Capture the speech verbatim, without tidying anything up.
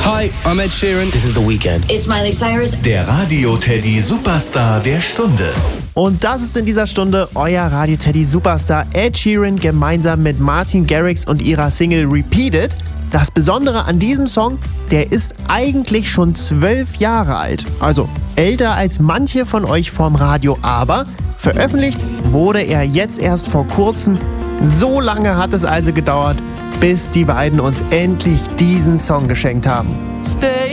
Hi, I'm Ed Sheeran. This is The Weeknd. It's Miley Cyrus. Der Radio-Teddy Superstar der Stunde. Und das ist in dieser Stunde euer Radio-Teddy-Superstar Ed Sheeran gemeinsam mit Martin Garrix und ihrer Single Repeated. Das Besondere an diesem Song, der ist eigentlich schon zwölf Jahre alt. Also älter als manche von euch vorm Radio, aber veröffentlicht wurde er jetzt erst vor kurzem. So lange hat es also gedauert, bis die beiden uns endlich diesen Song geschenkt haben. Stay